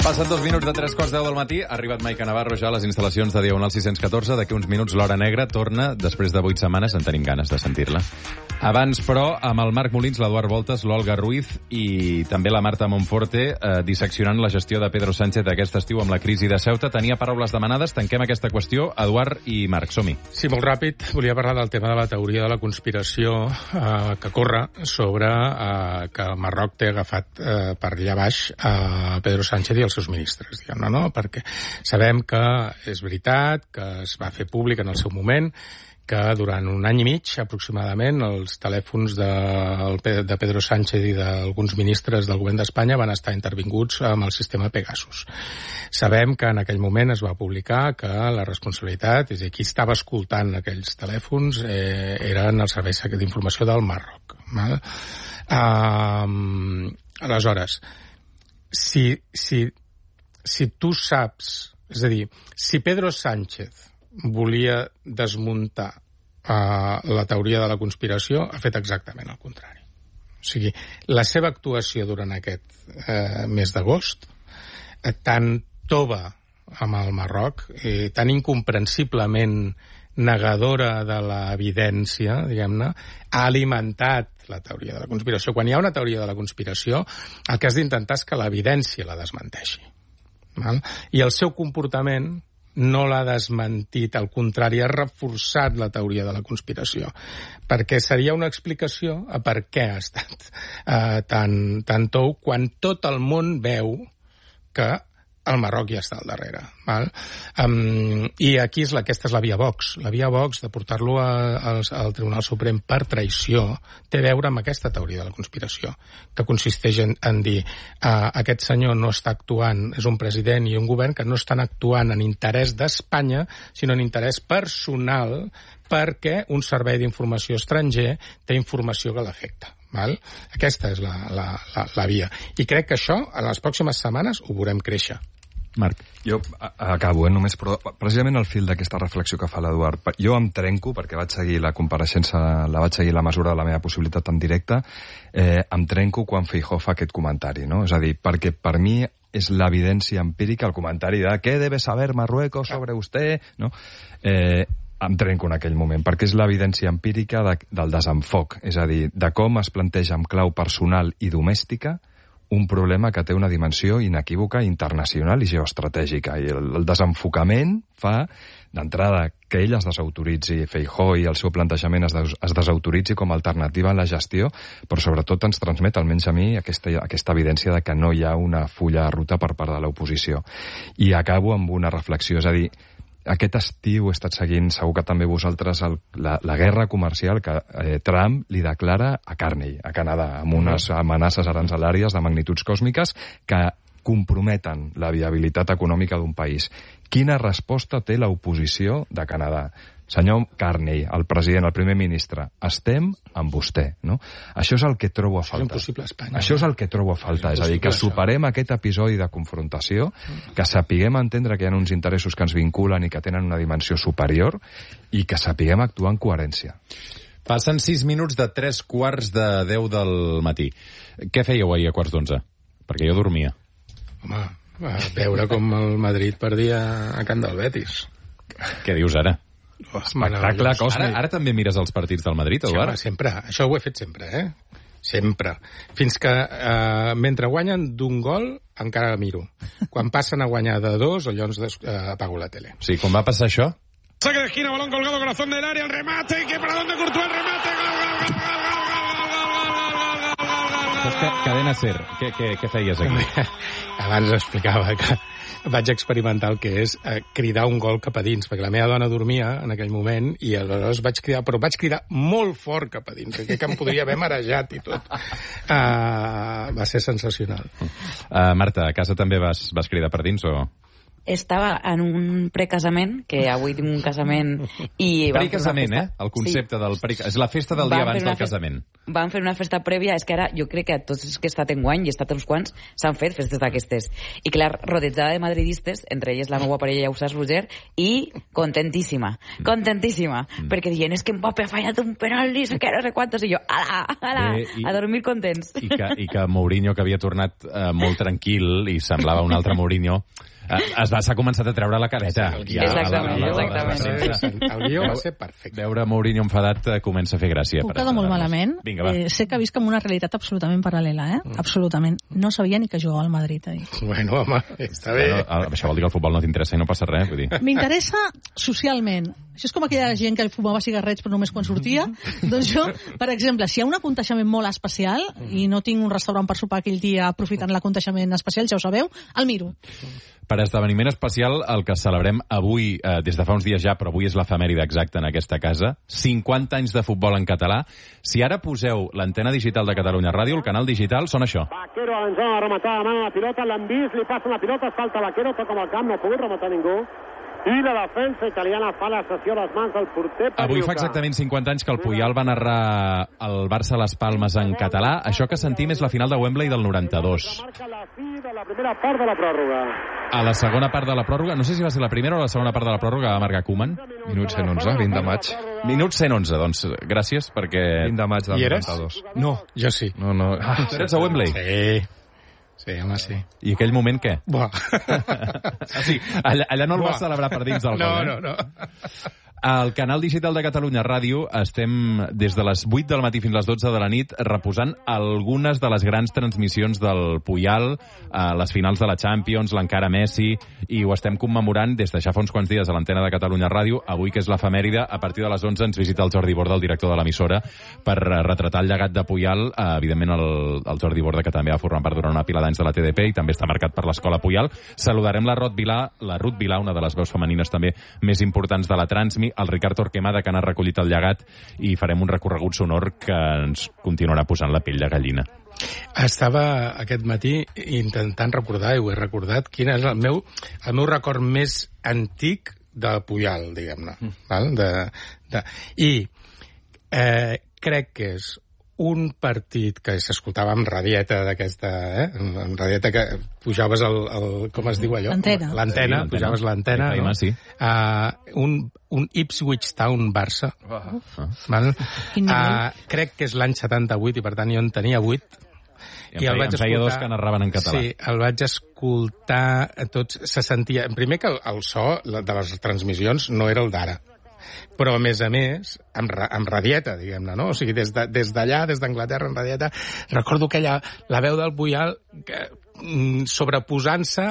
Passen 2 minuts de 3:15 del matí. Ha arribat Maica Navarro ja a les instal·lacions de Diagonal 614. D'aquí uns minuts l'Hora Negra torna. Després de 8 setmanes en tenim ganes de sentir-la. Abans, però, amb el Marc Molins, l'Eduard Voltes, l'Olga Ruiz i també la Marta Monforte disseccionant la gestió de Pedro Sánchez d'aquest estiu amb la crisi de Ceuta. Tenia paraules demanades. Tanquem aquesta qüestió. Eduard i Marc, som-hi. Sí, molt ràpid. Volia parlar del tema de la teoria de la conspiració que corre sobre que Marroc té agafat per allà baix a Pedro Sánchez i els seus ministres, diguem-ne, no? Perquè sabem que és veritat, que es va fer públic en el seu moment, que durant un any i mig, aproximadament, els telèfons de Pedro Sánchez i d'alguns ministres del govern d'Espanya van estar intervinguts amb el sistema Pegasus. Sabem que en aquell moment es va publicar que la responsabilitat, és a dir, qui estava escoltant aquells telèfons, eren els serveis d'informació del Marroc. Val? Aleshores, si tu saps, és a dir, si Pedro Sánchez volia desmuntar la teoria de la conspiració, ha fet exactament el contrari. O sigui, la seva actuació durant aquest mes d'agost, tan tova amb el Marroc, tan incomprensiblement negadora de l'evidència, diguem-ne, ha alimentat la teoria de la conspiració. Quan hi ha una teoria de la conspiració, el que has d'intentar és que l'evidència la desmenteixi. Val? I el seu comportament no l'ha desmentit, al contrari, ha reforçat la teoria de la conspiració, perquè seria una explicació a per què ha estat tan tou quan tot el món veu que el Marroc ja està al darrere. Val? I aquí aquesta és la via Vox. La via Vox de portar-lo al Tribunal Suprem per traïció té a veure amb aquesta teoria de la conspiració, que consisteix en dir aquest senyor no està actuant, és un president i un govern que no estan actuant en interès d'Espanya, sinó en interès personal, perquè un servei d'informació estranger té informació que l'afecta. Val? Aquesta és la via. I crec que això, en les pròximes setmanes, ho veurem créixer. Marc. Jo acabo, només, però precisament al fil d'aquesta reflexió que fa l'Eduard. Jo em trenco, perquè vaig seguir la compareixença, la vaig seguir la mesura de la meva possibilitat en directe, em trenco quan Feijóo fa aquest comentari, no? És a dir, perquè per mi és l'evidència empírica, el comentari de «Què debe saber Marruecos sobre usted?», no? Em trenco en aquell moment, perquè és l'evidència empírica del desenfoc, és a dir, de com es planteja en clau personal i domèstica un problema que té una dimensió inequívoca, internacional i geoestratègica. I el desenfocament fa, d'entrada, que ell es desautoritzi, Feijóo i el seu plantejament es desautoritzi com a alternativa a la gestió, però sobretot ens transmet, almenys a mi, aquesta evidència de que no hi ha una fulla de ruta per part de l'oposició. I acabo amb una reflexió, és a dir, aquest estiu he estat seguint, segur que també vosaltres, la guerra comercial que Trump li declara a Carney, a Canadà, amb unes amenaces aranzelàries de magnituds còsmiques que comprometen la viabilitat econòmica d'un país. Quina resposta té l'oposició de Canadà? Senyor Carney, el president, el primer ministre, estem amb vostè, no? Això és el que trobo a falta. És impossible a Espanya. Això és el que trobo a falta, és a dir, que superem aquest episodi de confrontació, que sapiguem entendre que hi ha uns interessos que ens vinculen i que tenen una dimensió superior i que sapiguem actuar en coherència. Passen 6 minuts de 3:45 del matí. Què fèieu ahir a 11:15? Perquè jo dormia. Home, a veure com el Madrid perdia a Can del Betis. Què dius ara? Espectacle còsmic. Ara també mires els partits del Madrid, Eduard? Sí, sempre. Això ho he fet sempre, Sempre. Fins que mentre guanyen d'un gol encara miro. Quan passen a guanyar de 2, llavors apago la tele. Sí, quan va passar això? Saque de esquina, balón colgado, corazón del área, el remate, que para dónde Courtois, el remate, gol. Cadena Ser, què feies aquí? Abans explicava que vaig experimentar el que és cridar un gol cap a dins, perquè la meva dona dormia en aquell moment i aleshores vaig cridar molt fort cap a dins, que em podria haver marejat i tot. Va ser sensacional. Marta, a casa també vas cridar per dins o...? estava en un precasament, que avui tinc un casament i... Precasament, El concepte del precasament. És la festa del dia abans del casament. Van fer una festa prèvia, és que ara jo crec que tots els que he estat enguany i he estat uns quants s'han fet festes d'aquestes. I clar, rodejada de madridistes, entre elles la meva parella, ja ho saps, Roger, i contentíssima, perquè diuen, és que Mbappé ha fallat un penal i no sé quantos, i jo, ala, a dormir contents. I que Mourinho, que havia tornat molt tranquil i semblava un altre Mourinho, s'ha començat a treure la careta. Exactament. El guió va ser perfecte. Veure Mourinho enfadat comença a fer gràcia. Puc quedar molt malament. Vinga, va. Sé que visc en una realitat absolutament paral·lela, absolutament. No sabia ni que jugava al Madrid ahir. Bueno, home, està bé. Això vol dir que el futbol no t'interessa i no passa res, vull dir. M'interessa socialment. Això és com aquella gent que fumava cigarrets però només quan sortia. Doncs jo, per exemple, si hi ha un aconteixement molt especial i no tinc un restaurant per sopar aquell dia aprofitant l'aconteixement especial, ja ho sabeu, el miro. Per esdeveniment especial, el que celebrem avui, des de fa uns dies ja, però avui és l'efemèride exacta en aquesta casa, 50 anys de futbol en català. Si ara poseu l'antena digital de Catalunya Ràdio, el canal digital, sona això. Vaquero a l'enzona de rematar la mà a la pilota, l'han vist, li passa la pilota, salta Vaquero, toca amb el camp, no ha pogut rematar ningú. I la defensa italiana fa la sessió a les mans del porter. Avui fa exactament 50 anys que el Puyol va narrar el Barça Las Palmes en català. Això que sentim és la final de Wembley del 92. La primera part de la pròrroga. A la segona part de la pròrroga, no sé si va ser la primera o la segona part de la pròrroga, va marcar Koeman. Minut 111, 20 de maig. Minut 111, doncs gràcies, perquè... 20 de maig del 92. No, jo sí. No. Tu eres a Wembley? Sí, home, sí. I aquell moment què? Buah. Sí, allà no el vas celebrar per dins del gol, No. Al canal digital de Catalunya Ràdio estem des de les 8 del matí fins a les 12 de la nit reposant algunes de les grans transmissions del Puyol, les finals de la Champions, l'encara Messi, i ho estem commemorant des de ja fa uns quants dies a l'antena de Catalunya Ràdio. Avui, que és l'efemèride, a partir de les 11 ens visita el Jordi Borda, el director de l'emissora, per retratar el llegat de Puyol. Evidentment, el Jordi Borda, que també va formar part durant una pila d'anys de la TDP i també està marcat per l'escola Puyol. Saludarem la Ruth Vilà, una de les veus femenines també més importants de la Transmi, el Ricard Torquemada, que n'ha recollit el llegat, i farem un recorregut sonor que ens continuarà posant la pell de gallina. Estava aquest matí intentant recordar, i ho he recordat, quin és el meu record més antic de Puyol, diguem-ne. I crec que és un partit que s'escoltava amb radieta d'aquesta, amb radieta que pujaves com es diu allò? L'antena, pujaves l'antena. Sí. Un Ipswich Town Barça. Crec que és l'any 78 i per tant jo en tenia 8. I el vaig escoltar, 2 que narraven en català. Sí, el vaig escoltar, tots se sentia... Primer que el so de les transmissions no era el d'ara, però a més, amb radieta, diguem-ne, no? O sigui, des d'allà, des d'Anglaterra, en radieta, recordo que la veu del Puyol sobreposant-se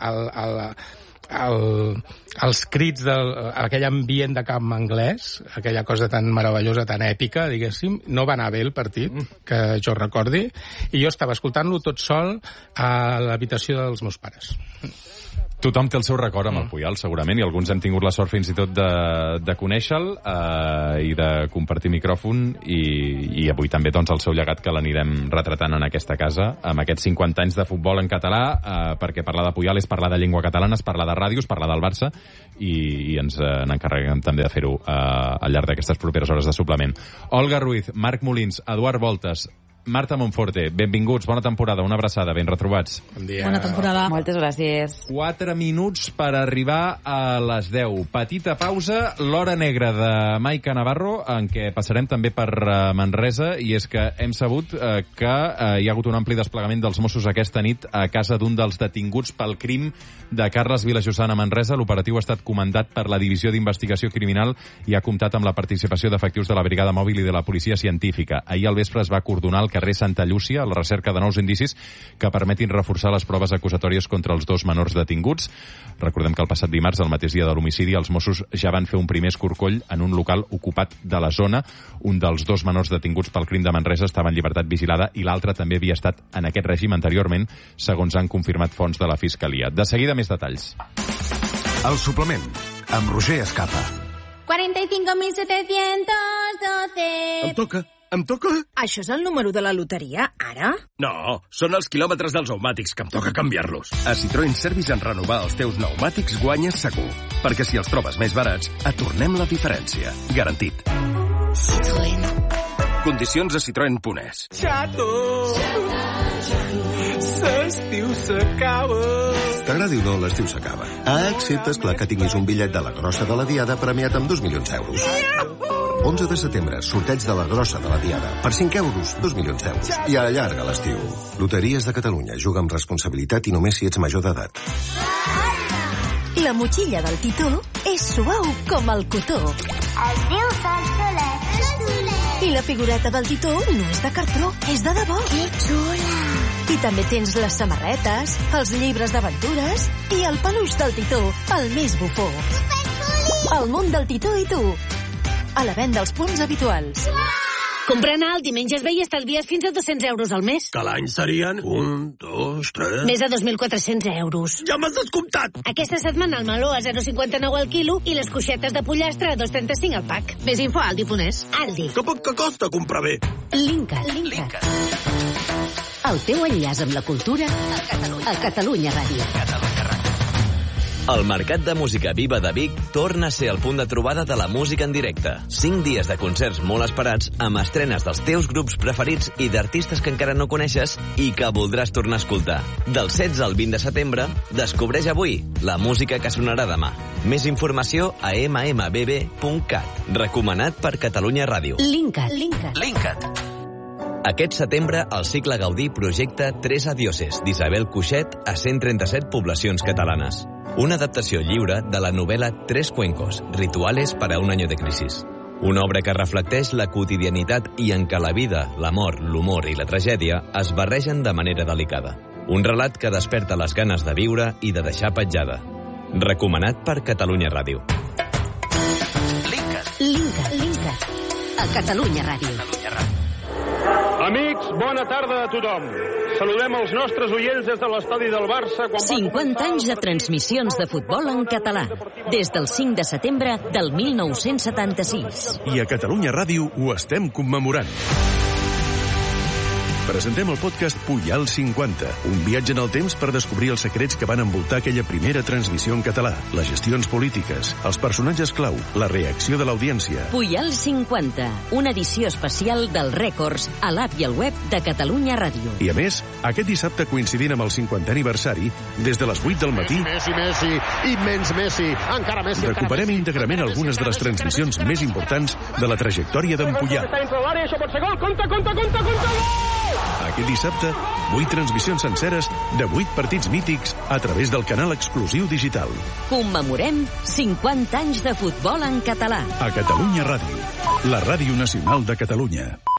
als crits d'aquell ambient de camp anglès, aquella cosa tan meravellosa, tan èpica, diguéssim. No va anar bé el partit, que jo recordi, i jo estava escoltant-lo tot sol a l'habitació dels meus pares. Tothom té el seu record amb el Puyol, segurament, i alguns hem tingut la sort fins i tot de conèixer-lo i de compartir micròfon, i avui també doncs, el seu llegat que l'anirem retratant en aquesta casa, amb aquests 50 anys de futbol en català, perquè parlar de Puyol és parlar de llengua catalana, és parlar de ràdio, és parlar del Barça, i ens n'encarreguem també de fer-ho al llarg d'aquestes properes hores de suplement. Olga Ruiz, Marc Molins, Eduard Voltes, Marta Monforte, benvinguts, bona temporada, una abraçada, ben retrobats. Bon dia. Bona temporada. Moltes gràcies. 4 minuts per arribar a les 10. Petita pausa, l'hora negra de Maica Navarro, en què passarem també per Manresa, i és que hem sabut que hi ha hagut un ampli desplegament dels Mossos aquesta nit a casa d'un dels detinguts pel crim de Carles Vilajosan a Manresa. L'operatiu ha estat comandat per la Divisió d'Investigació Criminal i ha comptat amb la participació d'efectius de la Brigada Mòbil i de la Policia Científica. Ahir al vespre es va acordonar el carrer Santa Llúcia a la recerca de nous indicis que permetin reforçar les proves acusatòries contra els 2 menors detinguts. Recordem que el passat dimarts, el mateix dia de l'homicidi, els Mossos ja van fer un primer escorcoll en un local ocupat de la zona. Un dels 2 menors detinguts pel crim de Manresa estava en llibertat vigilada i l'altre també havia estat en aquest règim anteriorment, segons han confirmat fonts de la Fiscalia. De seguida, més detalls. El suplement, amb Roger Escapa. 45.712. Em toca. Em toca? Això és el número de la loteria, ara? No, són els quilòmetres dels pneumàtics, que em toca canviar-los. A Citroën Service, en renovar els teus pneumàtics guanyes segur. Perquè si els trobes més barats, et tornem la diferència. Garantit. Citroën. Condicions a citroen.es. Xato! L'estiu s'acaba. T'agradi o no, l'estiu s'acaba. Excepte, esclar, que tinguis un bitllet de la grossa de la Diada premiat amb 2 milions d'euros. 11 de setembre, sorteig de la grossa de la Diada. Per 5 euros, 2 milions d'euros. I allarga l'estiu. Loteries de Catalunya. Juga amb responsabilitat i només si ets major d'edat. La motxilla del Titó és suau com el cotó. Es diu Solsolet. I la figureta del Titó no és de cartró, és de debò. Que xula! I també tens les samarretes, els llibres d'aventures i el peluix del Titó, el més bufó. El món del Titó i tu. A la venda als punts habituals. Comprant alt i menges bé i estalvies fins a 200 euros al mes. Que l'any serien 1, 2, 3... Més de 2.400 euros. Ja m'has descomptat! Aquesta setmana el meló a 0,59 al quilo i les coixetes de pollastre a 2,35 al pack. Més info a Aldi.es. Aldi. Que poc que costa comprar bé. Linkat. El teu enllaç amb la cultura a Catalunya Ràdio. El Mercat de Música Viva de Vic torna a ser el punt de trobada de la música en directe. 5 dies de concerts molt esperats, amb estrenes dels teus grups preferits i d'artistes que encara no coneixes i que voldràs tornar a escoltar. Del 16 al 20 de setembre, descobreix avui la música que sonarà demà. Més informació a mmbb.cat. Recomanat per Catalunya Ràdio. Linkat. Aquest setembre, el cicle Gaudí projecta Tres adioses d'Isabel Cuixet a 137 poblacions catalanes. Una adaptació lliure de la novel·la Tres cuencos, rituales para un año de crisis. Una obra que reflecteix la quotidianitat i en què la vida, l'amor, l'humor i la tragèdia es barregen de manera delicada. Un relat que desperta les ganes de viure i de deixar petjada. Recomanat per Catalunya Ràdio. Linkat. A Catalunya Ràdio. Amics, bona tarda a tothom. Saludem els nostres oients des de l'estadi del Barça. 50 anys de transmissions de futbol en català. Des del 5 de setembre del 1976. I a Catalunya Ràdio ho estem commemorant. Presentem el podcast Puyal 50, un viatge en el temps per descobrir els secrets que van envoltar aquella primera transmissió en català, les gestions polítiques, els personatges clau, la reacció de l'audiència. Puyal 50, una edició especial dels rècords a l'app i al web de Catalunya Ràdio. I a més, aquest dissabte coincidint amb el 50è aniversari, des de les 8 del matí... Messi, immens Messi, encara Messi... Recuperem íntegrament algunes de les transmissions més importants de la trajectòria d'en Puyal. Això pot ser gol, compte! Aquest dissabte, 8 transmissions senceres de 8 partits mítics a través del canal exclusiu digital. Commemorem 50 anys de futbol en català. A Catalunya Ràdio, la ràdio nacional de Catalunya.